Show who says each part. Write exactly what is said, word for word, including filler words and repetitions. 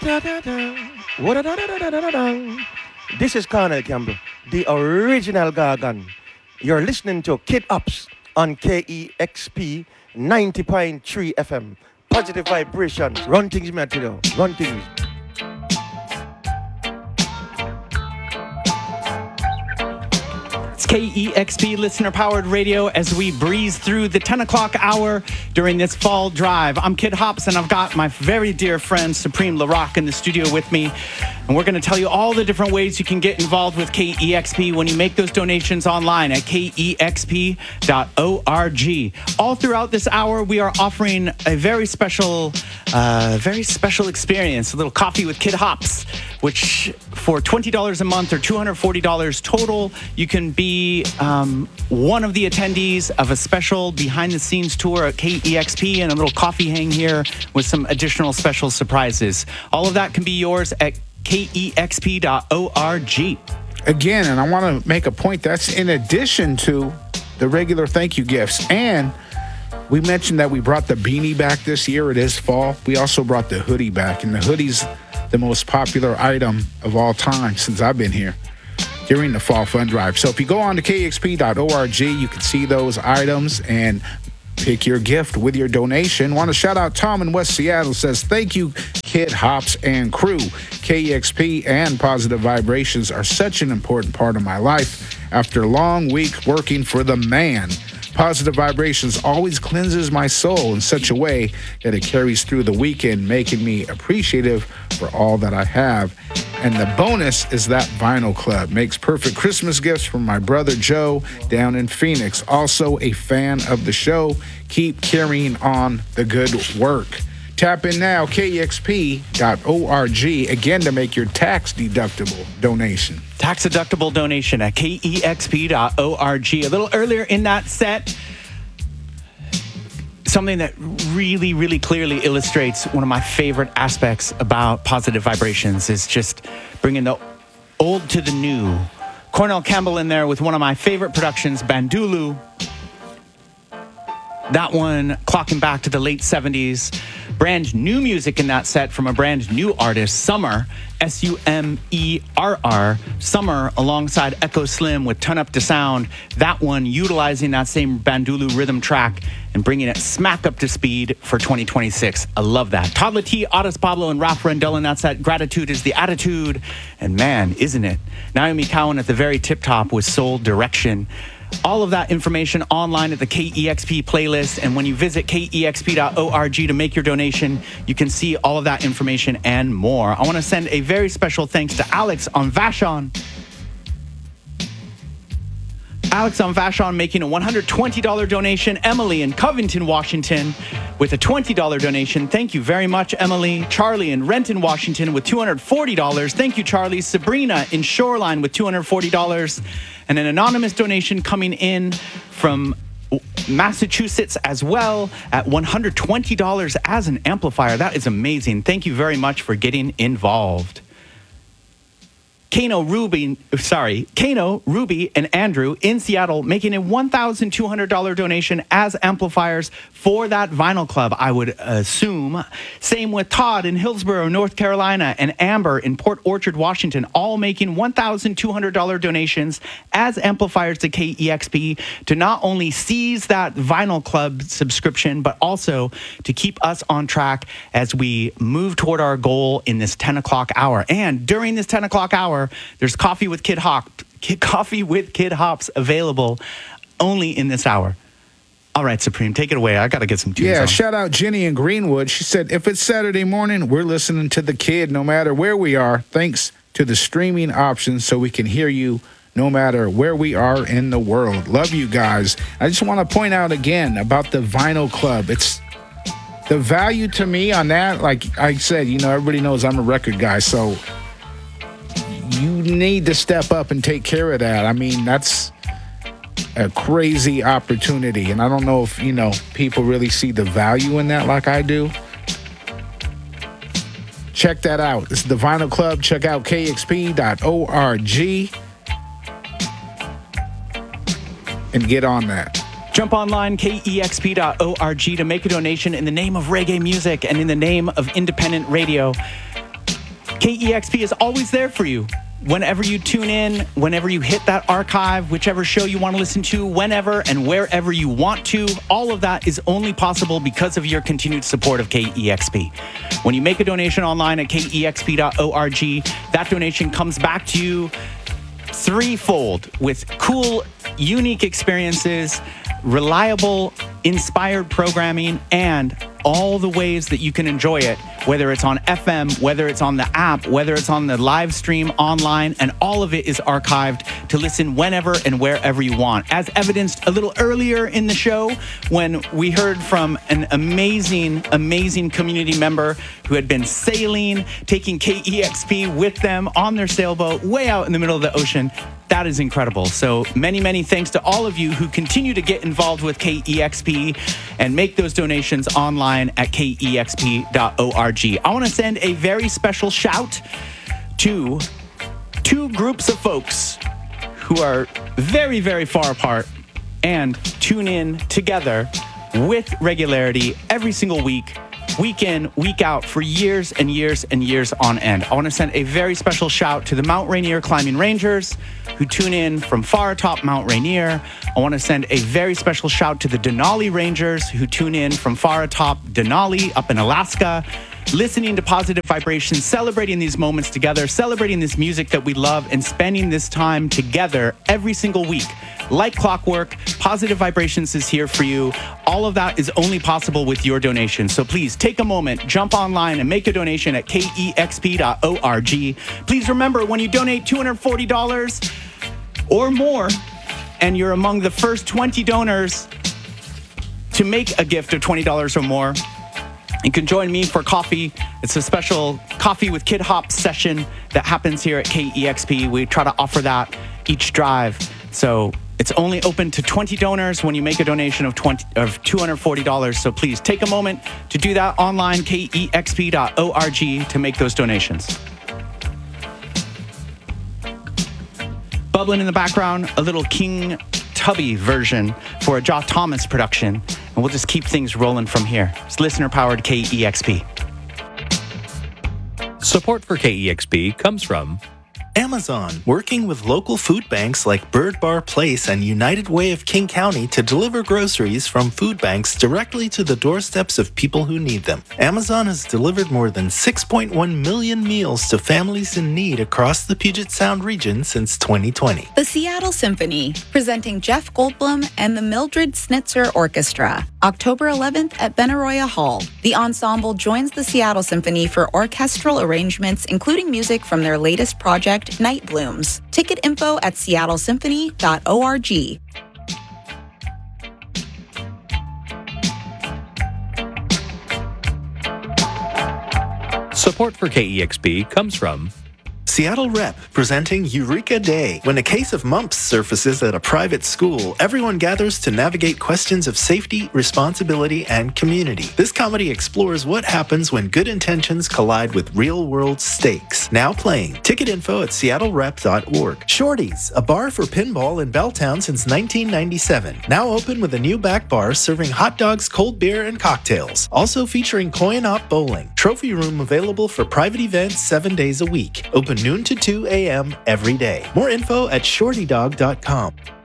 Speaker 1: Da-da-da. Wa-da-da-da-da-da-da. This is Cornel Campbell, the original Gargan. You're listening to Kid Ups on K E X P ninety point three F M. Positive vibrations. Run things, man, you know. Run things.
Speaker 2: K E X P listener-powered radio as we breeze through the ten o'clock hour during this fall drive. I'm Kid Hops, and I've got my very dear friend Supreme LaRock in the studio with me. And we're going to tell you all the different ways you can get involved with K E X P when you make those donations online at K E X P dot org. All throughout this hour, we are offering a very special, uh, very special experience, a little coffee with Kid Hops, which for twenty dollars a month or two hundred forty dollars total, you can be um, one of the attendees of a special behind-the-scenes tour at K E X P and a little coffee hang here with some additional special surprises. All of that can be yours at K E X P dot org.
Speaker 3: Again, and I want to make a point, that's in addition to the regular thank you gifts. And we mentioned that we brought the beanie back this year. It is fall. We also brought the hoodie back, and the hoodie's the most popular item of all time since I've been here during the Fall Fun Drive. So if you go on to K E X P dot org, you can see those items and pick your gift with your donation. Want to shout out Tom in West Seattle, says, thank you, Kid Hops and crew. K E X P and Positive Vibrations are such an important part of my life. After a long week working for the man, Positive Vibrations always cleanses my soul in such a way that it carries through the weekend, making me appreciative for all that I have. And the bonus is that Vinyl Club makes perfect Christmas gifts for my brother Joe down in Phoenix. Also a fan of the show. Keep carrying on the good work. Tap in now, K E X P dot org, again, to make your tax-deductible donation.
Speaker 2: Tax-deductible donation at K E X P dot org. A little earlier in that set, something that really, really clearly illustrates one of my favorite aspects about Positive Vibrations is just bringing the old to the new. Cornel Campbell in there with one of my favorite productions, Bandulu. That one clocking back to the late seventies. Brand new music in that set from a brand new artist, Summer, S U M E R R. Summer alongside Echo Slim with Turn Up the Sound. That one utilizing that same Bandulu rhythm track and bringing it smack up to speed for twenty twenty-six. I love that. Toddler T, Otis Pablo, and Ralph Rendell in that set. Gratitude is the attitude. And man, isn't it? Naomi Cowan at the very tip top with Soul Direction. All of that information online at the K E X P playlist. And when you visit K E X P dot org to make your donation, you can see all of that information and more. I want to send a very special thanks to Alex on Vashon. Alex on Vashon making a one hundred twenty dollars donation. Emily in Covington, Washington with a twenty dollars donation. Thank you very much, Emily. Charlie in Renton, Washington with two hundred forty dollars. Thank you, Charlie. Sabrina in Shoreline with two hundred forty dollars. And an anonymous donation coming in from Massachusetts as well at one hundred twenty dollars as an amplifier. That is amazing. Thank you very much for getting involved. Kano, Ruby, sorry, Kano, Ruby, and Andrew in Seattle making a one thousand two hundred dollars donation as amplifiers for that Vinyl Club, I would assume. Same with Todd in Hillsborough, North Carolina, and Amber in Port Orchard, Washington, all making one thousand two hundred dollars donations as amplifiers to K E X P to not only seize that Vinyl Club subscription, but also to keep us on track as we move toward our goal in this ten o'clock hour. And during this ten o'clock hour, there's coffee with Kid Hops, coffee with Kid Hops available only in this hour. All right, Supreme, take it away. I got to get some tunes
Speaker 3: Yeah,
Speaker 2: on.
Speaker 3: shout out Jenny in Greenwood. She said, if it's Saturday morning, we're listening to the Kid no matter where we are, thanks to the streaming options so we can hear you no matter where we are in the world. Love you guys. I just want to point out again about the Vinyl Club. It's the value to me on that. Like I said, you know, everybody knows I'm a record guy, so you need to step up and take care of that. I mean, that's a crazy opportunity. And I don't know if, you know, people really see the value in that like I do. Check that out. This is the Vinyl Club. Check out K E X P dot org and get on that.
Speaker 2: Jump online, K E X P dot org, to make a donation in the name of reggae music and in the name of independent radio. K E X P is always there for you. Whenever you tune in, whenever you hit that archive, whichever show you want to listen to, whenever and wherever you want to, all of that is only possible because of your continued support of K E X P. When you make a donation online at K E X P dot org, that donation comes back to you threefold with cool, unique experiences, reliable, inspired programming, and all the ways that you can enjoy it, whether it's on F M, whether it's on the app, whether it's on the live stream online, and all of it is archived to listen whenever and wherever you want. As evidenced a little earlier in the show when we heard from an amazing, amazing community member who had been sailing, taking K E X P with them on their sailboat way out in the middle of the ocean. That is incredible. So many, many thanks to all of you who continue to get involved with K E X P and make those donations online at K E X P dot org. I want to send a very special shout to two groups of folks who are very, very far apart and tune in together with regularity every single week, week in, week out, for years and years and years on end. I want to send a very special shout to the Mount Rainier Climbing Rangers who tune in from far atop Mount Rainier. I want to send a very special shout to the Denali Rangers who tune in from far atop Denali up in Alaska, listening to Positive Vibrations, celebrating these moments together, celebrating this music that we love, and spending this time together every single week. Like clockwork, Positive Vibrations is here for you. All of that is only possible with your donation. So please take a moment, jump online and make a donation at K E X P dot org. Please remember, when you donate two hundred forty dollars or more, and you're among the first twenty donors to make a gift of twenty dollars or more, you can join me for coffee. It's a special Coffee with Kid Hop session that happens here at K E X P. We try to offer that each drive. So it's only open to twenty donors when you make a donation of twenty of two hundred forty dollars. So please take a moment to do that online, K E X P dot org, to make those donations. Bubbling in the background, a little King Tubby version for a Josh Thomas production. And we'll just keep things rolling from here. It's listener-powered K E X P.
Speaker 4: Support for K E X P comes from
Speaker 5: Amazon, working with local food banks like Bird Bar Place and United Way of King County to deliver groceries from food banks directly to the doorsteps of people who need them. Amazon has delivered more than six point one million meals to families in need across the Puget Sound region since twenty twenty.
Speaker 6: The Seattle Symphony, presenting Jeff Goldblum and the Mildred Snitzer Orchestra, October eleventh at Benaroya Hall. The ensemble joins the Seattle Symphony for orchestral arrangements, including music from their latest project, Night Blooms. Ticket info at seattle symphony dot org.
Speaker 4: Support for K E X P comes from
Speaker 5: Seattle Rep, presenting Eureka Day. When a case of mumps surfaces at a private school, everyone gathers to navigate questions of safety, responsibility, and community. This comedy explores what happens when good intentions collide with real-world stakes. Now playing. Ticket info at seattle rep dot org. Shorties, a bar for pinball in Belltown since nineteen ninety-seven. Now open with a new back bar serving hot dogs, cold beer, and cocktails. Also featuring coin-op bowling. Trophy room available for private events seven days a week. Open noon to two a.m. every day. More info at shorty dog dot com.